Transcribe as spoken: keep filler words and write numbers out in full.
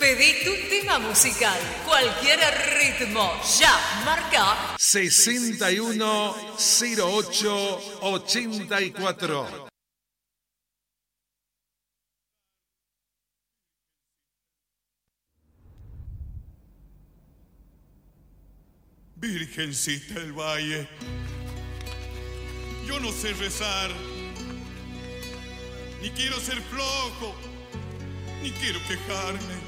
Pedí tu tema musical, cualquier ritmo, ya, marca sesenta y uno cero ocho ochenta y cuatro. Virgencita del Valle, yo no sé rezar, ni quiero ser flojo, ni quiero quejarme.